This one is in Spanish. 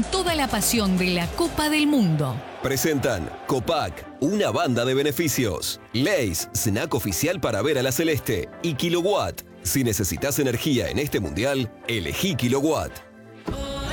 toda la pasión de la Copa del Mundo. Presentan Copac, una banda de beneficios. Lay's, snack oficial para ver a la celeste. Y Kilowatt. Si necesitas energía en este mundial, elegí Kilowatt.